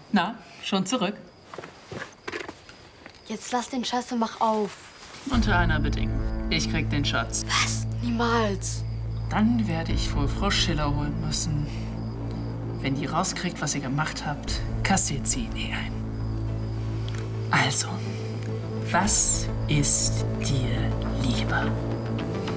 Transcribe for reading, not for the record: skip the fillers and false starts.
Na, schon zurück? Jetzt lass den Scheiß und mach auf. Unter einer Bedingung. Ich krieg den Schatz. Was? Niemals. Dann werde ich wohl Frau Schiller holen müssen. Wenn die rauskriegt, was ihr gemacht habt, kassiert sie ihn eh ein. Also, was ist dir lieber?